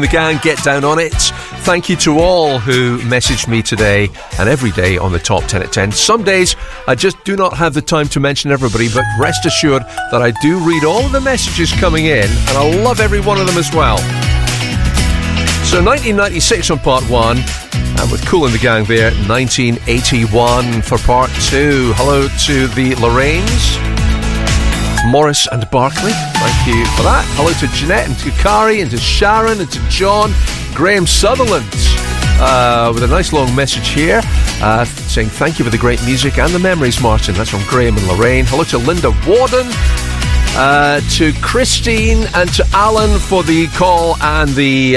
and the gang, Get Down On It. Thank you to all who messaged me today and every day on the Top 10 at 10. Some days I just do not have the time to mention everybody, but rest assured that I do read all of the messages coming in, and I love every one of them as well. So 1996 on part 1, and with Kool and the Gang there, 1981 for part 2. Hello to the Lorraines, Morris and Barclay, thank you for that. Hello to Jeanette and to Kari and to Sharon and to John. Graham Sutherland with a nice long message here saying thank you for the great music and the memories, Martin. That's from Graham and Lorraine. Hello to Linda Warden, to Christine and to Alan for the call and the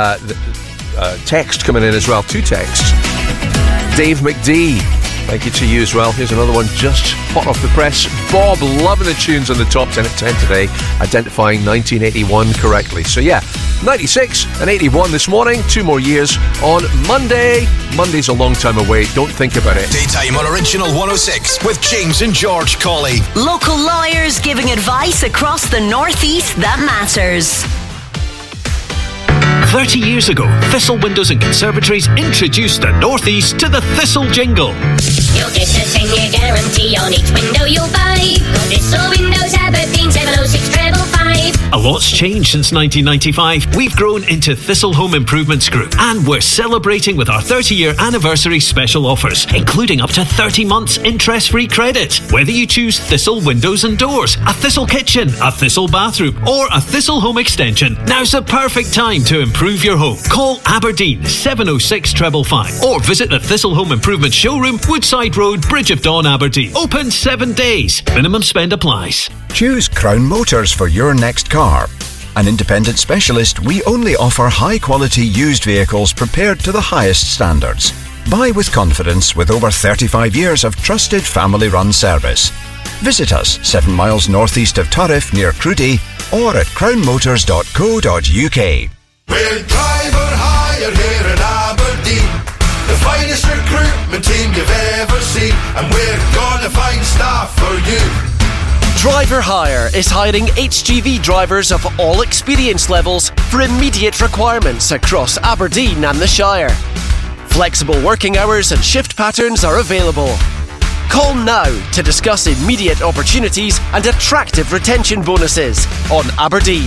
text coming in as well. 2 texts. Dave McD, thank you to you as well. Here's another one just hot off the press. Bob, loving the tunes on the Top 10 at 10 today, identifying 1981 correctly. So yeah, 96 and 81 this morning. 2 more years on Monday. Monday's a long time away. Don't think about it. Daytime on Original 106 with James and George Colley. Local lawyers giving advice across the Northeast that matters. 30 years ago, Thistle Windows and Conservatories introduced the Northeast to the Thistle Jingle. You'll get a 10-year guarantee on each window you'll buy. Go Thistle Windows, Aberdeen, 706 555. A lot's changed since 1995. We've grown into Thistle Home Improvements Group, and we're celebrating with our 30-year anniversary special offers, including up to 30 months interest-free credit. Whether you choose Thistle Windows and Doors, a Thistle Kitchen, a Thistle Bathroom, or a Thistle Home Extension, now's the perfect time to improve your home. Call Aberdeen 706 555 or visit the Thistle Home Improvement Showroom, Woodside Road, Bridge of Dawn, Aberdeen. Open 7 days. Minimum spend applies. Choose Crown Motors for your next car. An independent specialist, we only offer high-quality used vehicles prepared to the highest standards. Buy with confidence with over 35 years of trusted family-run service. Visit us 7 miles northeast of Turriff near Cruddy or at crownmotors.co.uk. We're Driver Hire here in Aberdeen, the finest recruitment team you've ever seen, and we're gonna find staff for you. Driver Hire is hiring HGV drivers of all experience levels for immediate requirements across Aberdeen and the Shire. Flexible working hours and shift patterns are available. Call now to discuss immediate opportunities and attractive retention bonuses on Aberdeen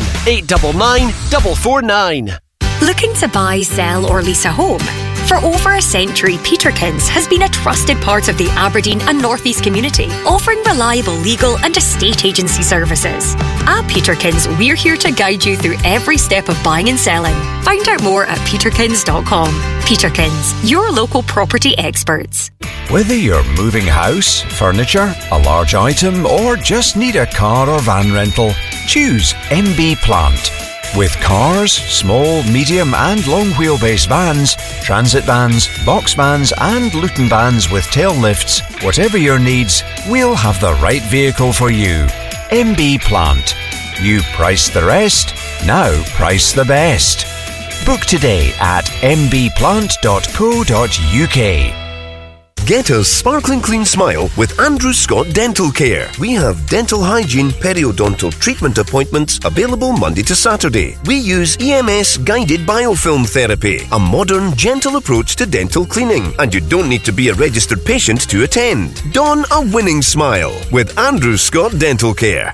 899 449. Looking to buy, sell or lease a home? For over a century, Peterkins has been a trusted part of the Aberdeen and North East community, offering reliable legal and estate agency services. At Peterkins, we're here to guide you through every step of buying and selling. Find out more at peterkins.com. Peterkins, your local property experts. Whether you're moving house, furniture, a large item, or just need a car or van rental, choose MB Plant. With cars, small, medium and long wheelbase vans, transit vans, box vans and Luton vans with tail lifts, whatever your needs, we'll have the right vehicle for you. MB Plant. You price the rest, now price the best. Book today at mbplant.co.uk. Get a sparkling clean smile with Andrew Scott Dental Care. We have dental hygiene, periodontal treatment appointments available Monday to Saturday. We use EMS guided biofilm therapy, a modern, gentle approach to dental cleaning, and you don't need to be a registered patient to attend. Don a winning smile with Andrew Scott Dental Care.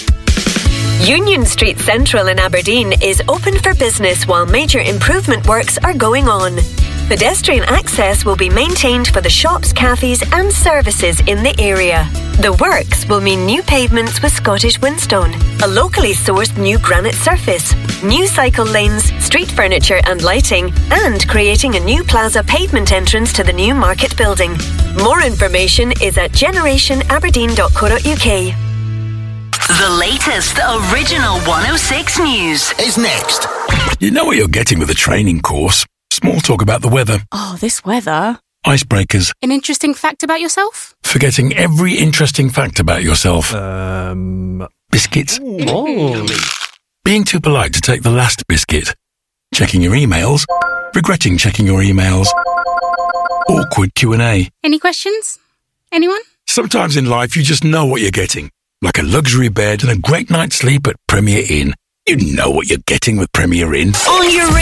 Union Street Central in Aberdeen is open for business while major improvement works are going on. Pedestrian access will be maintained for the shops, cafes and services in the area. The works will mean new pavements with Scottish Whinstone, a locally sourced new granite surface, new cycle lanes, street furniture and lighting, and creating a new plaza pavement entrance to the new market building. More information is at generationaberdeen.co.uk. The latest Original 106 news is next. You know what you're getting with a training course. Small talk about the weather. Oh, this weather. Icebreakers. An interesting fact about yourself? Forgetting every interesting fact about yourself. Biscuits. Oh. Being too polite to take the last biscuit. Checking your emails. Regretting checking your emails. Awkward Q&A. Any questions? Anyone? Sometimes in life you just know what you're getting. Like a luxury bed and a great night's sleep at Premier Inn. You know what you're getting with Premier Inn. On your